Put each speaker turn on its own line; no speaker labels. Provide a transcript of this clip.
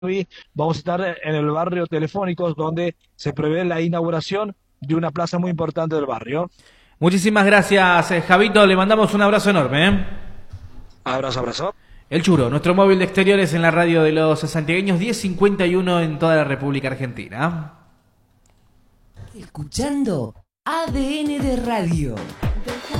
vamos a estar en el barrio Telefónicos, donde se prevé la inauguración de una plaza muy importante del barrio.
Muchísimas gracias, Javito. Le mandamos un abrazo enorme.
Abrazo, abrazo.
El Churo, nuestro móvil de exteriores en la radio de los santiagueños, 1051 en toda la República Argentina.
Escuchando ADN de Radio.